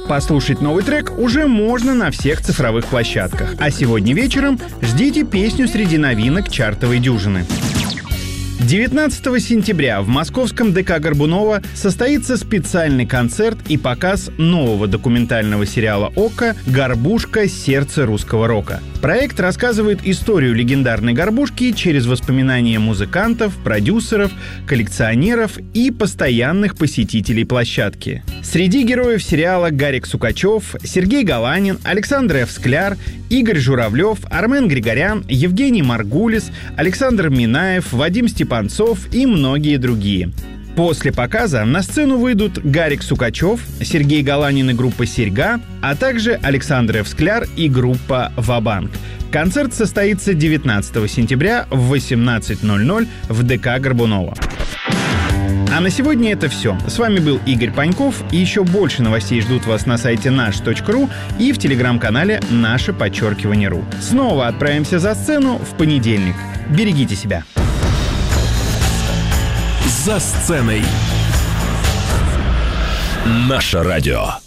Послушать новый трек уже можно на всех цифровых площадках. А сегодня вечером ждите песню среди новинок чартовой дюжины. 19 сентября в московском ДК Горбунова состоится специальный концерт и показ нового документального сериала ОККО «Горбушка. Сердце русского рока». Проект рассказывает историю легендарной горбушки через воспоминания музыкантов, продюсеров, коллекционеров и постоянных посетителей площадки. Среди героев сериала Гарик Сукачев, Сергей Галанин, Александр Ф. Скляр, Игорь Журавлев, Армен Григорян, Евгений Маргулис, Александр Минаев, Вадим Степанцов и многие другие. После показа на сцену выйдут Гарик Сукачев, Сергей Галанин и группа «Серьга», а также Александр Ф. Скляр и группа «Ва-банк». Концерт состоится 19 сентября в 18:00 в ДК Горбунова. А на сегодня это все. С вами был Игорь Паньков, и еще больше новостей ждут вас на сайте наш.ру и в телеграм-канале _ру. Снова отправимся за сцену в понедельник. Берегите себя. За сценой. Наше радио.